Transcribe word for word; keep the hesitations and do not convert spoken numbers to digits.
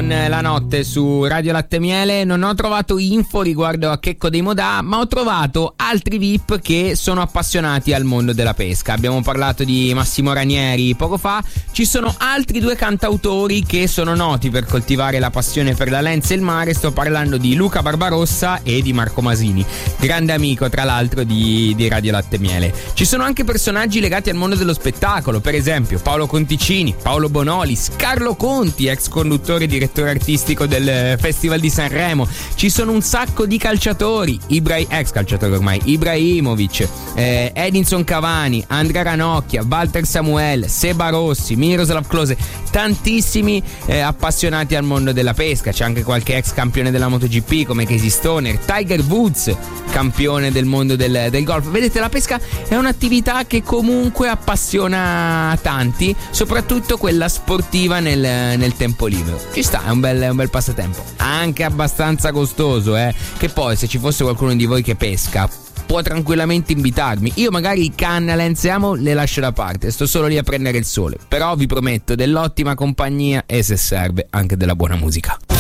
con la notte su Radio Latte Miele. Non ho trovato info riguardo a Checco dei Modà, ma ho trovato altri V I P che sono appassionati al mondo della pesca. Abbiamo parlato di Massimo Ranieri poco fa. Ci sono altri due cantautori che sono noti per coltivare la passione per la lenza e il mare. Sto parlando di Luca Barbarossa e di Marco Masini, grande amico tra l'altro di, di Radio Latte Miele. Ci sono anche personaggi legati al mondo dello spettacolo, per esempio Paolo Conticini, Paolo Bonolis, Carlo Conti, ex conduttore e direttore artistico del Festival di Sanremo. Ci sono un sacco di calciatori, Ibra- ex calciatori ormai, Ibrahimovic, eh, Edinson Cavani, Andrea Ranocchia, Walter Samuel, Seba Rossi, Miroslav Klose, tantissimi eh, appassionati al mondo della pesca. C'è anche qualche ex campione della MotoGP come Casey Stoner, Tiger Woods, campione del mondo del, del golf. Vedete, la pesca è un'attività che comunque appassiona tanti, soprattutto quella sportiva nel, nel tempo libero. Ci sta, è un bel, è un bel passatempo, anche abbastanza costoso, eh. Che poi se ci fosse qualcuno di voi che pesca può tranquillamente invitarmi. Io magari canne, lenze e amo le lascio da parte, sto solo lì a prendere il sole, però vi prometto dell'ottima compagnia e, se serve, anche della buona musica.